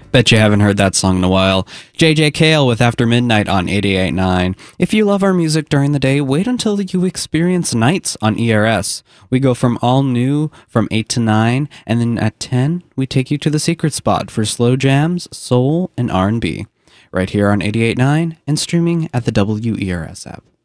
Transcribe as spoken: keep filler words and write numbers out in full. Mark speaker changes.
Speaker 1: Bet you haven't heard that song in a while. J J Cale with After Midnight on eighty-eight point nine. If you love our music during the day, wait until you experience nights on E R S. We go from all new from eight to nine, and then at ten, we take you to the secret spot for slow jams, soul, and R and B. Right here on eighty-eight point nine and streaming at the W E R S app.